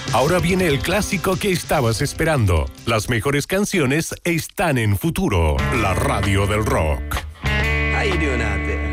Ahora viene el clásico que estabas esperando. Las mejores canciones están en Futuro, la radio del rock. How you doing out there?